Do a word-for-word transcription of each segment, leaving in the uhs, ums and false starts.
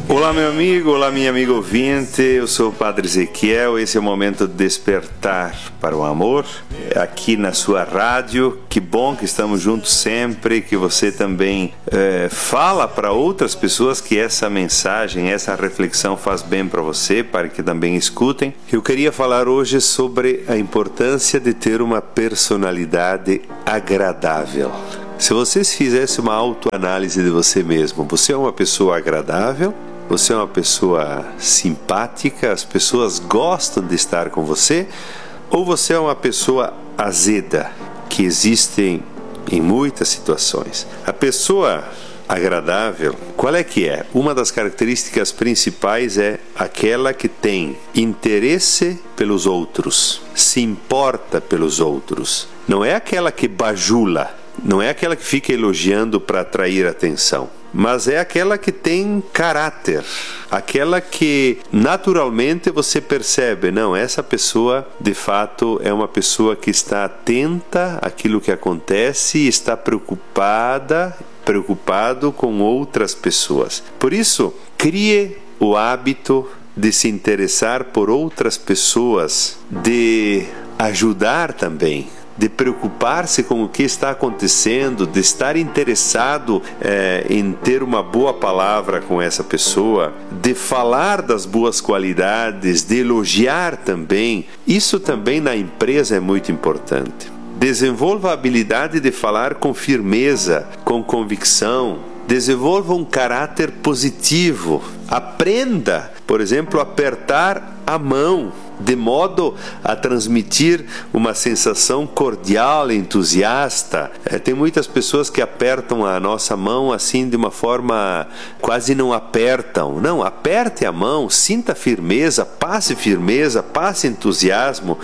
Olá, meu amigo, olá, minha amiga ouvinte, eu sou o Padre Ezequiel, esse é o momento de despertar para o amor, aqui na sua rádio. Que bom que estamos juntos sempre, que você também é, fala para outras pessoas que essa mensagem, essa reflexão faz bem para você, para que também escutem. Eu queria falar hoje sobre a importância de ter uma personalidade agradável. Se você fizesse uma autoanálise de você mesmo, você é uma pessoa agradável? Você é uma pessoa simpática? As pessoas gostam de estar com você? Ou você é uma pessoa azeda, que existem em muitas situações? A pessoa agradável, qual é que é? Uma das características principais é aquela que tem interesse pelos outros, se importa pelos outros. Não é aquela que bajula, não é aquela que fica elogiando para atrair atenção, mas é aquela que tem caráter, aquela que naturalmente você percebe, não, essa pessoa de fato é uma pessoa que está atenta àquilo que acontece e está preocupada, preocupado com outras pessoas. Por isso, crie o hábito de se interessar por outras pessoas, de ajudar também, de preocupar-se com o que está acontecendo, de estar interessado é, em ter uma boa palavra com essa pessoa, de falar das boas qualidades, de elogiar também. Isso também na empresa é muito importante. Desenvolva a habilidade de falar com firmeza, com convicção. Desenvolva um caráter positivo. Aprenda, por exemplo, a apertar a mão, de modo a transmitir uma sensação cordial, entusiasta. É, tem muitas pessoas que apertam a nossa mão assim de uma forma, quase não apertam. Não, aperte a mão, sinta firmeza, passe firmeza, passe entusiasmo.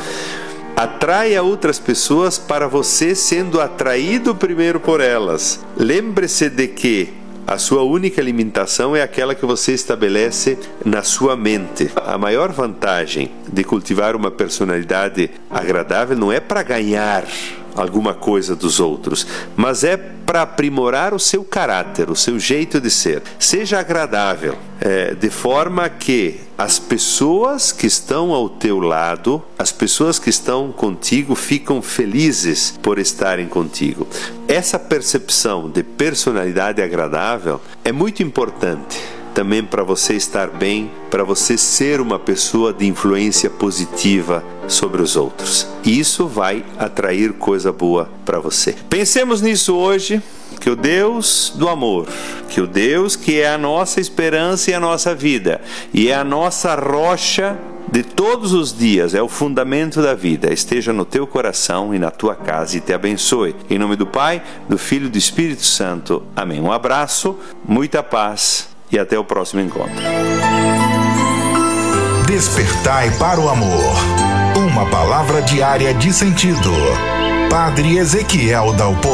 Atraia outras pessoas para você sendo atraído primeiro por elas. Lembre-se de que a sua única limitação é aquela que você estabelece na sua mente. A maior vantagem de cultivar uma personalidade agradável não é para ganhar alguma coisa dos outros, mas é para aprimorar o seu caráter, o seu jeito de ser. Seja agradável, é, de forma que as pessoas que estão ao teu lado, as pessoas que estão contigo, ficam felizes por estarem contigo. Essa percepção de personalidade agradável é muito importante também para você estar bem, para você ser uma pessoa de influência positiva sobre os outros. E isso vai atrair coisa boa para você. Pensemos nisso hoje, que o Deus do amor, que o Deus que é a nossa esperança e a nossa vida, e é a nossa rocha de todos os dias, é o fundamento da vida, esteja no teu coração e na tua casa e te abençoe. Em nome do Pai, do Filho e do Espírito Santo. Amém. Um abraço, muita paz e até o próximo encontro. Despertai para o amor. Uma palavra diária de sentido. Padre Ezequiel Dalpo.